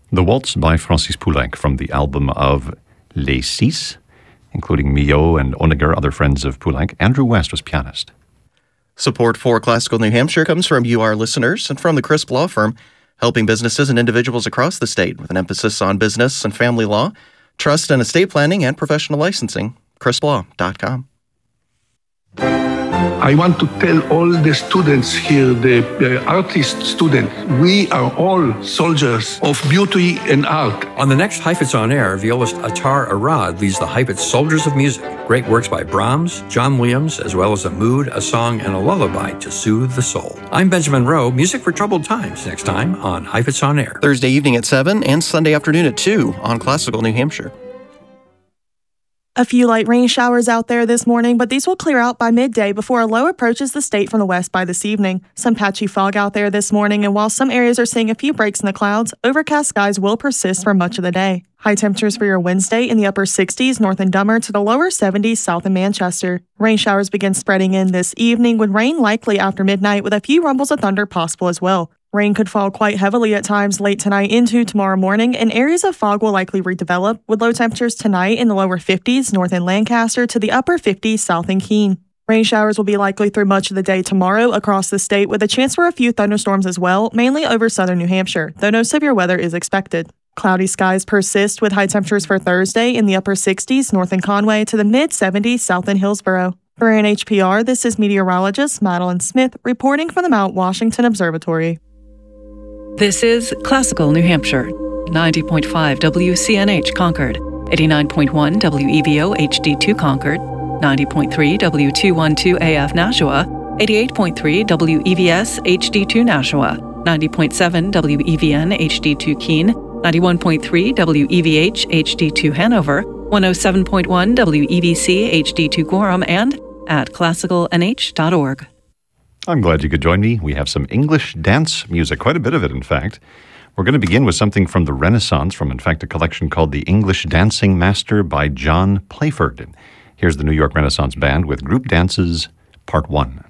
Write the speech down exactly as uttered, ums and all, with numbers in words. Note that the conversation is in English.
The Waltz by Francis Poulenc from the album of Les Six, including Millot and Honegger, other friends of Poulenc. Andrew West was pianist. Support for Classical New Hampshire comes from you, our listeners, and from the Crisp Law Firm, helping businesses and individuals across the state with an emphasis on business and family law, trust and estate planning, and professional licensing. crisp law dot com. I want to tell all the students here, the uh, artist students, we are all soldiers of beauty and art. On the next Heifetz On Air, violist Attar Arad leads the Heifetz Soldiers of Music. Great works by Brahms, John Williams, as well as a mood, a song, and a lullaby to soothe the soul. I'm Benjamin Rowe, music for troubled times, next time on Heifetz On Air. Thursday evening at seven and Sunday afternoon at two on Classical New Hampshire. A few light rain showers out there this morning, but these will clear out by midday before a low approaches the state from the west by this evening. Some patchy fog out there this morning, and while some areas are seeing a few breaks in the clouds, overcast skies will persist for much of the day. High temperatures for your Wednesday in the upper sixties north in Dummer to the lower seventies south in Manchester. Rain showers begin spreading in this evening, with rain likely after midnight with a few rumbles of thunder possible as well. Rain could fall quite heavily at times late tonight into tomorrow morning, and areas of fog will likely redevelop, with low temperatures tonight in the lower fifties north in Lancaster to the upper fifties south in Keene. Rain showers will be likely through much of the day tomorrow across the state, with a chance for a few thunderstorms as well, mainly over southern New Hampshire, though no severe weather is expected. Cloudy skies persist with high temperatures for Thursday in the upper sixties north in Conway to the mid-seventies south in Hillsborough. For N H P R, this is meteorologist Madeline Smith reporting from the Mount Washington Observatory. This is Classical New Hampshire, ninety point five W C N H Concord, eighty-nine point one W E V O H D two Concord, ninety point three W two twelve A F Nashua, eighty-eight point three W E V S H D two Nashua, ninety point seven W E V N H D two Keene, ninety-one point three W E V H H D two Hanover, one oh seven point one W E V C H D two Gorham, and at classical n h dot org. I'm glad you could join me. We have some English dance music, quite a bit of it, in fact. We're going to begin with something from the Renaissance, from, in fact, a collection called The English Dancing Master by John Playford. Here's the New York Renaissance Band with Group Dances, Part one.